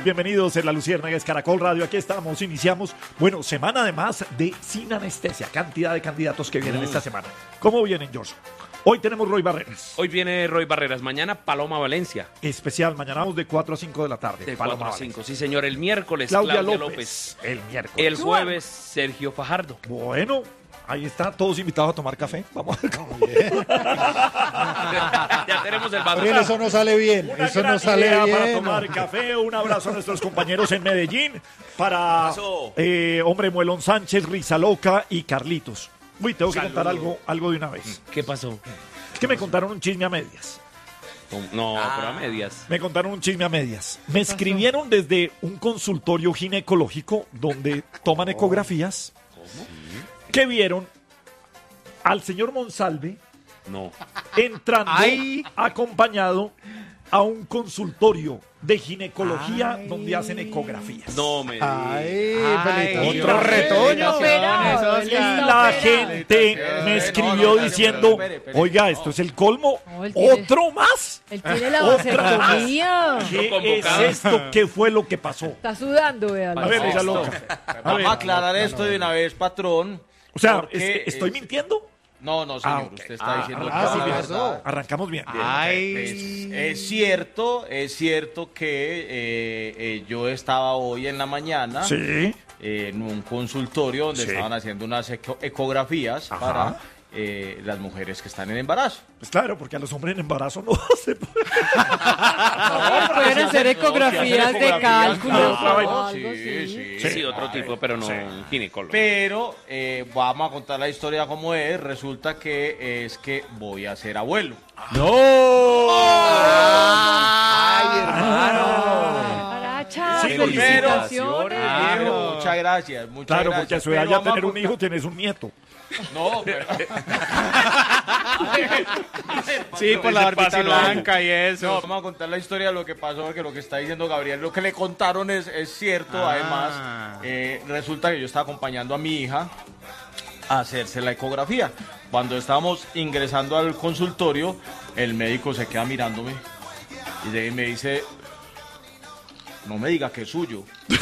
bienvenidos en La Luciérnaga, es Caracol Radio, aquí estamos, iniciamos, bueno, semana además de Sin Anestesia, cantidad de candidatos que vienen esta semana. ¿Cómo vienen, George? Hoy tenemos Roy Barreras. Hoy viene Roy Barreras, mañana Paloma Valencia. Especial, mañana vamos de 4 a 5 de la tarde. De Paloma 4 a 5, Valencia. sí señor. El miércoles, Claudia Claudia López. López. El miércoles. El jueves, Sergio Fajardo. Bueno, ahí está, todos invitados a tomar café. Vamos a ver cómo Ya tenemos el vaso. Gabriel, eso no sale bien. Una Eso gran no sale idea bien. para tomar café. Un abrazo a nuestros compañeros en Medellín. Para pasó? Hombre Muelón Sánchez, Risa Loca y Carlitos. Uy, tengo que contar algo de una vez. ¿Qué pasó? Es que me contaron un chisme a medias. No, pero a medias. Me contaron un chisme a medias. Me escribieron desde un consultorio ginecológico donde toman ecografías. Que vieron al señor Monsalve No. entrando acompañado a un consultorio de ginecología donde hacen ecografías. No me Ay, Ay, otro retoño. Y la gente me escribió diciendo, oiga, esto es el colmo, No, él tiene- ¿otro más? Él tiene la Otra vasectomía. ¿Qué convocado. es esto? ¿Qué fue lo que pasó? Está sudando, véalo. A ver, Risa Loca. A ver, Vamos a aclarar esto de una vez, patrón. o sea, porque ¿estoy mintiendo? No, señor, ok. usted está diciendo ah, toda sí, la pasó. verdad. Arrancamos bien. Es cierto que yo estaba hoy en la mañana Sí. en un consultorio donde Sí. estaban haciendo unas ecografías Ajá. para las mujeres que están en embarazo. Pues claro, porque a los hombres en embarazo no se puede. Pueden hacer ecografías de cálculo. Ah, o bueno, algo así. Sí, otro tipo, pero no un ginecólogo. Pero vamos a contar la historia como es. Resulta que es que voy a ser abuelo. Paracha, Sí, porque- felicitaciones. Pero, muchas gracias. Claro, porque a su edad Pero ya vamos a tener un contar- hijo tienes un nieto. No, pero... Sí, por la barbita blanca y eso. No, vamos a contar la historia de lo que pasó, porque lo que está diciendo Gabriel, lo que le contaron es cierto. Además, resulta que yo estaba acompañando a mi hija a hacerse la ecografía. Cuando estábamos ingresando al consultorio, el médico se queda mirándome y me dice... No me diga que es suyo. Yo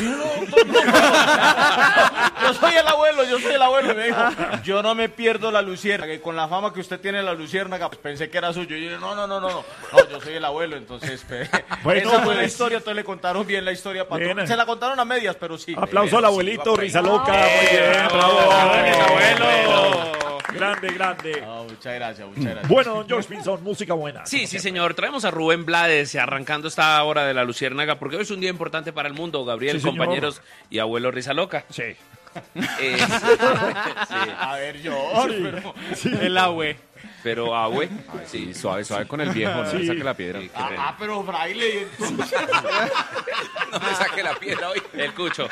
soy el abuelo. Y me dijo, yo no me pierdo la luciérnaga. Que con la fama que usted tiene en la luciérnaga, pues pensé que era suyo. Y yo, no, yo soy el abuelo. Entonces, Bueno, esa fue la pues. historia. Entonces le contaron bien la historia. Bien. Se la contaron a medias, pero sí. Aplauso al abuelito, Risa Loca. Muy bien, bravo. abuelo. Grande. No, muchas gracias. Bueno, don George Pinzón, música buena. Sí, señor. Traemos a Rubén Blades arrancando esta hora de la Luciérnaga porque hoy es un día importante para el mundo, Gabriel, Sí, señor. compañeros y abuelo Risa Loca. Sí. A ver, El abue. Pero abue. Sí, suave con el viejo, no Sí. le saque la piedra. pero fraile. No me saque la piedra hoy. El cucho.